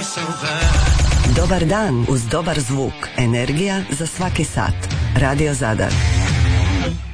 Dobar dan uz dobar zvuk. Energija za svaki sat. Radio Zadar.